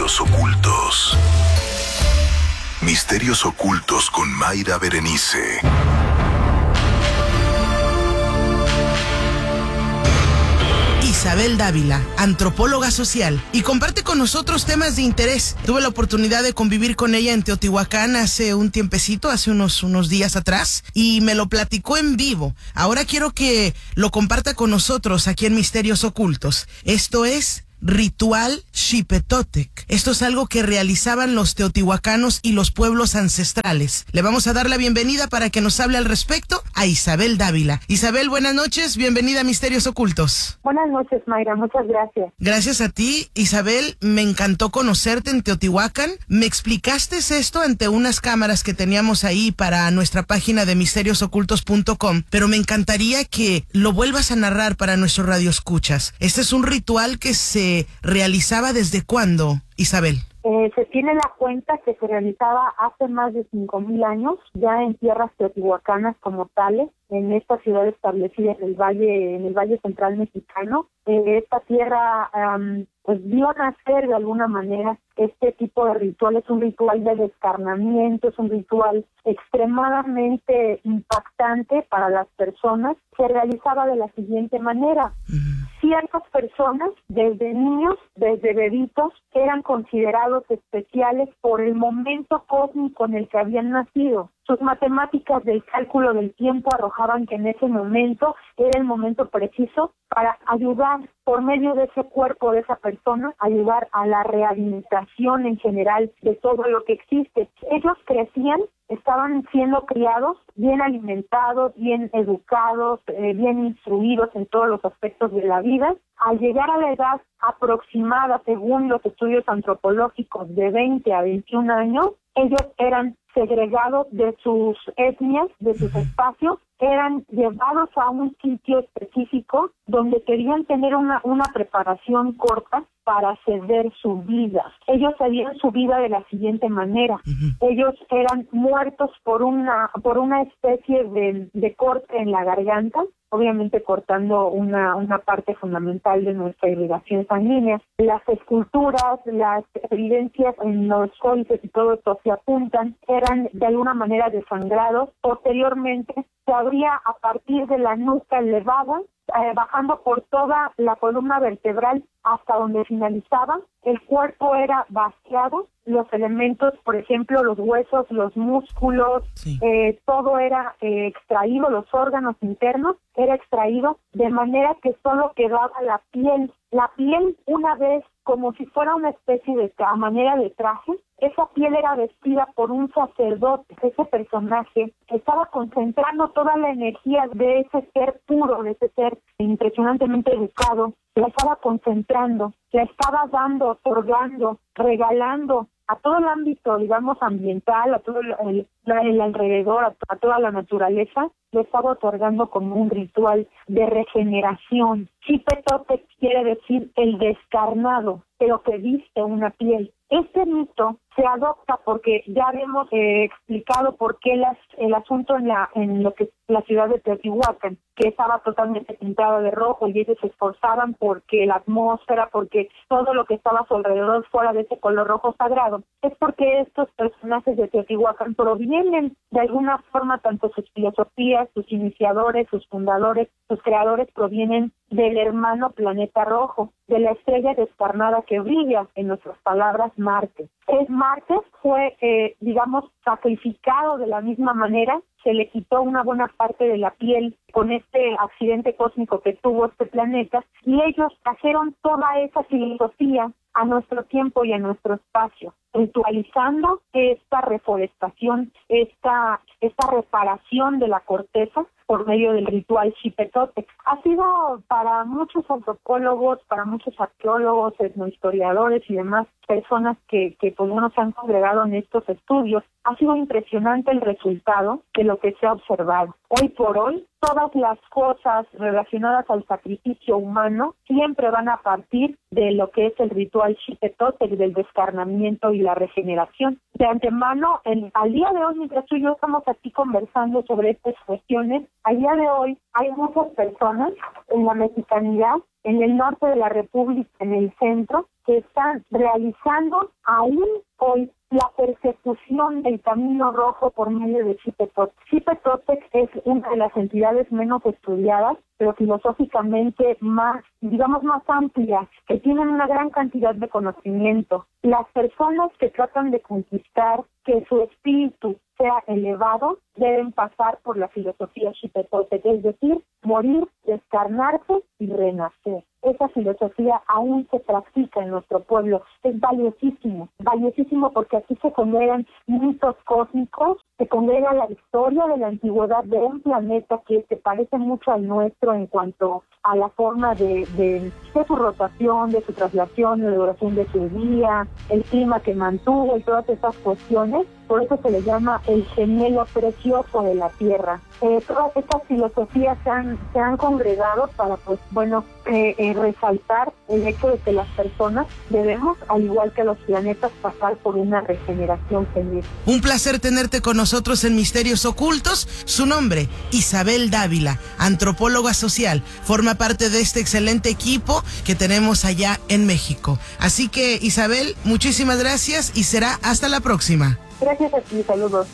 Misterios ocultos. Misterios ocultos con Mayra Berenice. Isabel Dávila, antropóloga social, y comparte con nosotros temas de interés. Tuve la oportunidad de convivir con ella en Teotihuacán hace un tiempecito, hace unos días atrás, y me lo platicó en vivo. Ahora quiero que lo comparta con nosotros aquí en Misterios Ocultos. Esto es Ritual Xipetotec. Esto es algo que realizaban los teotihuacanos y los pueblos ancestrales. Le vamos a dar la bienvenida para que nos hable al respecto a Isabel Dávila. Isabel, buenas noches, bienvenida a Misterios Ocultos. Buenas noches, Mayra, muchas gracias. Gracias a ti, Isabel, me encantó conocerte en Teotihuacán. Me explicaste esto ante unas cámaras que teníamos ahí para nuestra página de misteriosocultos.com, pero me encantaría que lo vuelvas a narrar para nuestros radioescuchas. Este es un ritual que se realizaba ¿desde cuándo, Isabel? Se tiene la cuenta que se realizaba hace más de 5,000 años, ya en tierras teotihuacanas como tales, en esta ciudad establecida en el Valle Central Mexicano. Esta tierra pues vio nacer de alguna manera este tipo de ritual. Es un ritual de descarnamiento, es un ritual extremadamente impactante para las personas. Se realizaba de la siguiente manera. Ciertas personas, desde niños, desde bebitos, eran considerados especiales por el momento cósmico en el que habían nacido. Sus matemáticas del cálculo del tiempo arrojaban que en ese momento era el momento preciso para ayudar por medio de ese cuerpo de esa persona, ayudar a la rehabilitación en general de todo lo que existe. Ellos crecían, estaban siendo criados, bien alimentados, bien educados, bien instruidos en todos los aspectos de la vida. Al llegar a la edad aproximada, según los estudios antropológicos, de 20 a 21 años, ellos eran segregados de sus etnias, de sus espacios, eran llevados a un sitio específico donde querían tener una preparación corta para ceder su vida. Ellos cedían su vida de la siguiente manera. Ellos eran muertos por una especie de corte en la garganta, obviamente cortando una parte fundamental de nuestra irrigación sanguínea. Las esculturas, las evidencias en los códices y todo esto se apuntan, eran de alguna manera desangrados. Posteriormente se abría a partir de la nuca elevada, bajando por toda la columna vertebral hasta donde finalizaba. El cuerpo era vaciado, los elementos, por ejemplo, los huesos, los músculos, todo era extraído, los órganos internos era extraído, de manera que solo quedaba la piel. La piel, una vez, como si fuera una especie de a manera de traje, esa piel era vestida por un sacerdote. Ese personaje estaba concentrando toda la energía de ese ser puro, de ese ser impresionantemente educado, la estaba concentrando, la estaba dando, otorgando, regalando a todo el ámbito, digamos, ambiental, a todo el alrededor, a toda la naturaleza, lo estaba otorgando como un ritual de regeneración. Xipetotec quiere decir el descarnado, pero que viste una piel. Este mito se adopta porque ya habíamos explicado por qué el asunto en lo que es la ciudad de Teotihuacán, que estaba totalmente pintada de rojo, y ellos se esforzaban porque la atmósfera, porque todo lo que estaba a su alrededor fuera de ese color rojo sagrado. Es porque estos personajes de Teotihuacán provienen de alguna forma, tanto sus filosofías, sus iniciadores, sus fundadores, sus creadores provienen del hermano planeta rojo, de la estrella descarnada que brilla, en nuestras palabras, Marte. Marte fue, sacrificado de la misma manera. Se le quitó una buena parte de la piel con este accidente cósmico que tuvo este planeta, y ellos trajeron toda esa filosofía a nuestro tiempo y a nuestro espacio, ritualizando esta reforestación, esta reparación de la corteza por medio del ritual Xipetotec. Ha sido para muchos antropólogos, para muchos arqueólogos, etnohistoriadores y demás personas que pues bueno, se han congregado en estos estudios, ha sido impresionante el resultado de lo que se ha observado. Hoy por hoy, todas las cosas relacionadas al sacrificio humano siempre van a partir de lo que es el ritual Xipetotec, del descarnamiento y la regeneración. De antemano, al día de hoy, mientras tú y yo estamos aquí conversando sobre estas cuestiones, al día de hoy hay muchas personas en la mexicanidad, en el norte de la República, en el centro, que están realizando aún hoy la persecución del Camino Rojo por medio de Xipetotec. Xipetotec es una de las entidades menos estudiadas, pero filosóficamente más amplias, que tienen una gran cantidad de conocimiento. Las personas que tratan de conquistar que su espíritu sea elevado deben pasar por la filosofía Xipetotec, es decir, morir, descarnarse y renacer. Esa filosofía aún se practica en nuestro pueblo. Es valiosísimo porque aquí se congregan mitos cósmicos, se congrega la historia de la antigüedad de un planeta que se parece mucho al nuestro en cuanto a la forma de su rotación, de su traslación, de la duración de su día, el clima que mantuvo y todas esas cuestiones. Por eso se le llama el gemelo precioso de la Tierra. Todas estas filosofías se han congregado para, resaltar el hecho de que las personas debemos, al igual que los planetas, pasar por una regeneración feliz. Un placer tenerte con nosotros en Misterios Ocultos. Su nombre, Isabel Dávila, antropóloga social, forma parte de este excelente equipo que tenemos allá en México. Así que, Isabel, muchísimas gracias y será hasta la próxima. Gracias a ti, saludos.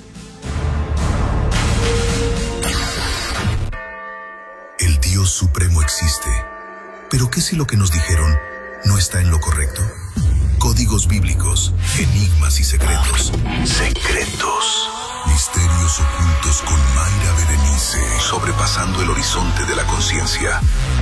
El Dios Supremo existe. ¿Pero qué si lo que nos dijeron no está en lo correcto? Códigos bíblicos, enigmas y secretos. Secretos. Misterios ocultos con Mayra Berenice. Sobrepasando el horizonte de la conciencia.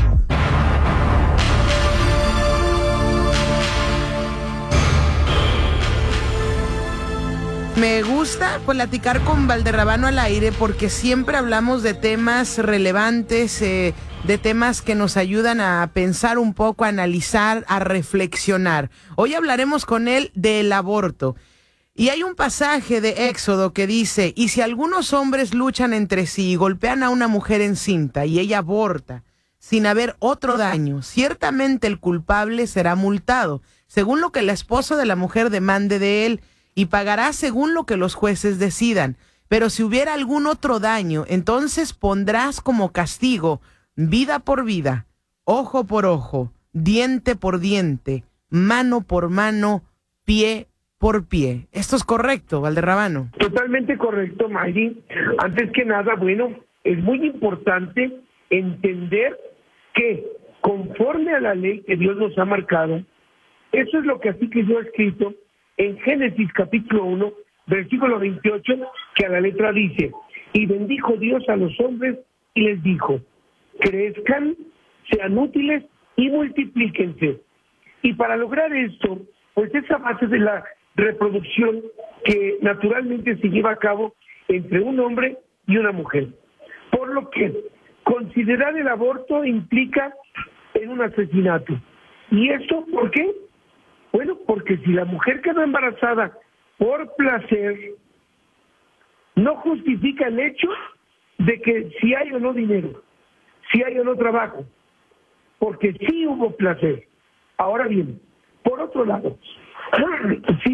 Me gusta platicar con Valderrábano al aire porque siempre hablamos de temas relevantes, de temas que nos ayudan a pensar un poco, a analizar, a reflexionar. Hoy hablaremos con él del aborto. Y hay un pasaje de Éxodo que dice, y si algunos hombres luchan entre sí y golpean a una mujer encinta y ella aborta sin haber otro daño, ciertamente el culpable será multado, según lo que el esposo de la mujer demande de él, y pagará según lo que los jueces decidan. Pero si hubiera algún otro daño, entonces pondrás como castigo vida por vida, ojo por ojo, diente por diente, mano por mano, pie por pie. ¿Esto es correcto, Valderrábano? Totalmente correcto, Mayri. Antes que nada, es muy importante entender que conforme a la ley que Dios nos ha marcado, eso es lo que así que yo he escrito en Génesis capítulo 1, versículo 28, que a la letra dice, y bendijo Dios a los hombres y les dijo, crezcan, sean útiles y multiplíquense. Y para lograr esto, esa base de la reproducción que naturalmente se lleva a cabo entre un hombre y una mujer. Por lo que considerar el aborto implica en un asesinato. ¿Y esto por qué? Bueno, porque si la mujer quedó embarazada por placer, no justifica el hecho de que si hay o no dinero, si hay o no trabajo, porque sí hubo placer. Ahora bien, por otro lado, si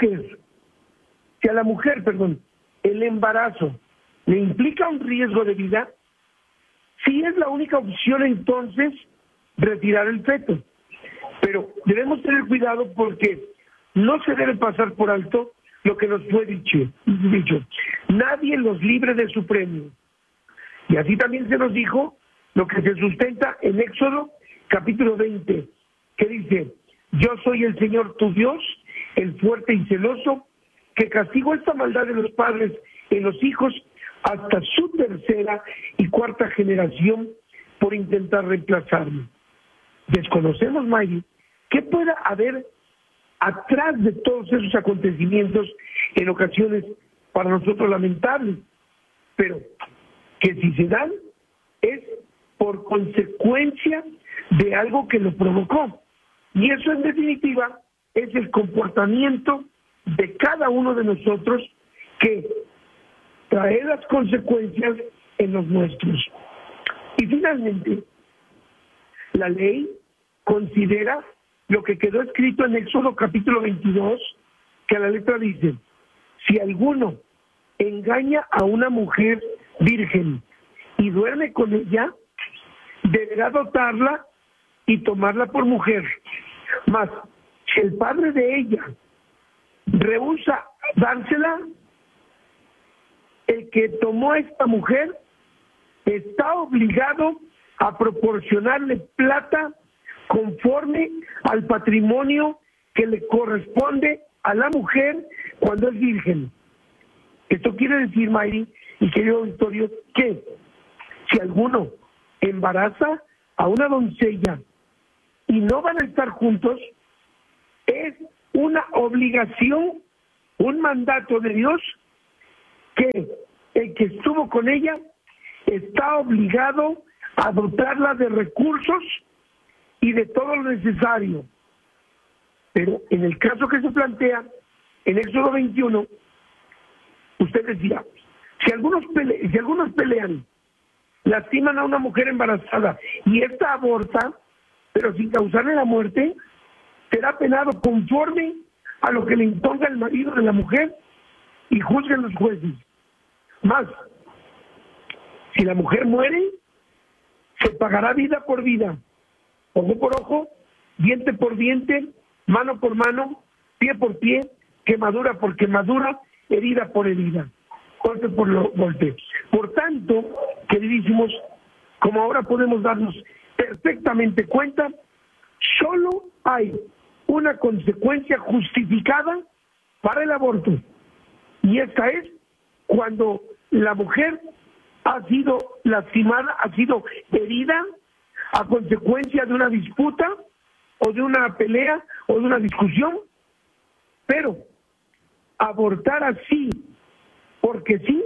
a la mujer, el embarazo le implica un riesgo de vida, sí es la única opción entonces retirar el feto. Pero debemos tener cuidado porque no se debe pasar por alto lo que nos fue dicho. Nadie los libre de su premio. Y así también se nos dijo lo que se sustenta en Éxodo capítulo 20, que dice, yo soy el Señor tu Dios, el fuerte y celoso, que castigo esta maldad de los padres en los hijos hasta su tercera y cuarta generación por intentar reemplazarme. Desconocemos, Maggie, qué pueda haber atrás de todos esos acontecimientos en ocasiones para nosotros lamentables, pero que si se dan es por consecuencia de algo que lo provocó. Y eso en definitiva es el comportamiento de cada uno de nosotros que trae las consecuencias en los nuestros. Y finalmente, la ley considera lo que quedó escrito en Éxodo capítulo 22, que a la letra dice, si alguno engaña a una mujer virgen y duerme con ella, deberá dotarla y tomarla por mujer. Mas, Si el padre de ella rehúsa dársela, el que tomó a esta mujer está obligado a proporcionarle plata conforme al patrimonio que le corresponde a la mujer cuando es virgen. Esto quiere decir, Mayri y querido auditorio, que si alguno embaraza a una doncella y no van a estar juntos, es una obligación, un mandato de Dios, que el que estuvo con ella está obligado a dotarla de recursos y de todo lo necesario. Pero en el caso que se plantea en Éxodo 21, usted decía, si algunos pelean, lastiman a una mujer embarazada y esta aborta, pero sin causarle la muerte, será penado conforme a lo que le imponga el marido de la mujer y juzguen los jueces. Más, si la mujer muere, se pagará vida por vida, ojo por ojo, diente por diente, mano por mano, pie por pie, quemadura por quemadura, herida por herida, golpe por golpe. Por tanto, queridísimos, como ahora podemos darnos perfectamente cuenta, solo hay una consecuencia justificada para el aborto, y esta es cuando la mujer ha sido lastimada, ha sido herida a consecuencia de una disputa o de una pelea o de una discusión, pero abortar así porque sí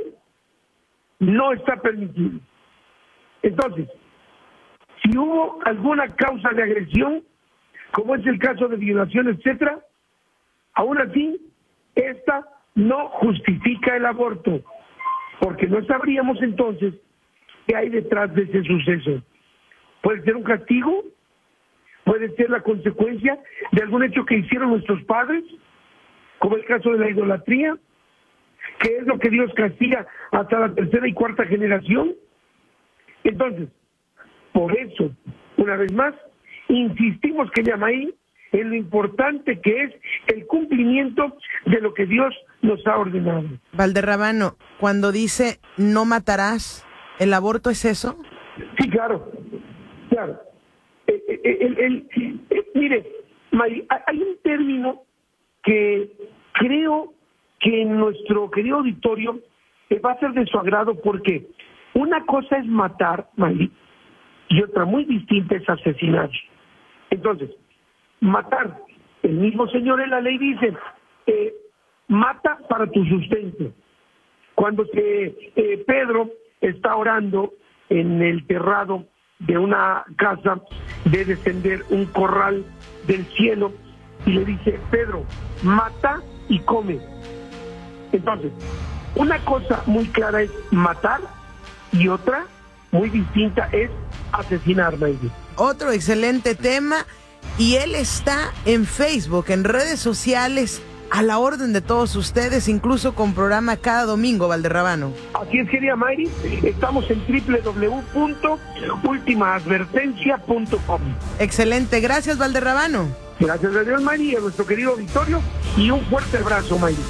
no está permitido. Entonces, si hubo alguna causa de agresión, como es el caso de violación, etcétera, aún así esta no justifica el aborto, porque no sabríamos entonces qué hay detrás de ese suceso. Puede ser un castigo, puede ser la consecuencia de algún hecho que hicieron nuestros padres, como el caso de la idolatría, que es lo que Dios castiga hasta la tercera y cuarta generación. Entonces, por eso, una vez más, insistimos, que llama ahí, en lo importante que es el cumplimiento de lo que Dios nos ha ordenado. Valderrábano, cuando dice no matarás, ¿el aborto es eso? Sí, claro, claro. Mire, Mari, hay un término que creo que en nuestro querido auditorio va a ser de su agrado, porque una cosa es matar, Mari, y otra muy distinta es asesinar. Entonces, matar, el mismo Señor en la ley dice, mata para tu sustento. Cuando Pedro está orando en el terrado de una casa, de descender un corral del cielo, y le dice, Pedro, mata y come. Entonces, una cosa muy clara es matar, y otra muy distinta es asesinar, Mayri. Otro excelente tema, y él está en Facebook, en redes sociales, a la orden de todos ustedes, incluso con programa cada domingo, Valderrábano. Así es, querida Mayri, estamos en www.ultimaadvertencia.com. Excelente, gracias, Valderrábano. Gracias a Dios, Mayri, a nuestro querido auditorio, y un fuerte abrazo, Mayri.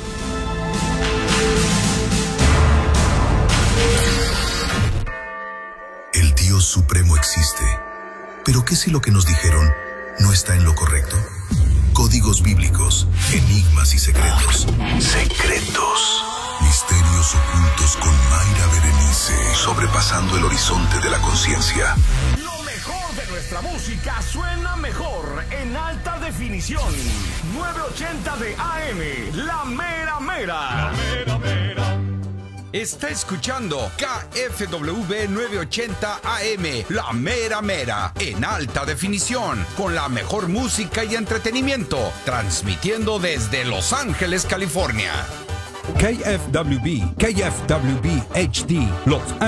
El Dios Supremo existe, pero ¿qué si lo que nos dijeron no está en lo correcto? Códigos bíblicos, enigmas y secretos. Secretos. Misterios ocultos con Mayra Berenice. Sobrepasando el horizonte de la conciencia. Lo mejor de nuestra música suena mejor en alta definición. 980 de AM, La Mera Mera. La Mera Mera. Está escuchando KFWB 980 AM, La Mera Mera, en alta definición, con la mejor música y entretenimiento, transmitiendo desde Los Ángeles, California. KFWB HD, Los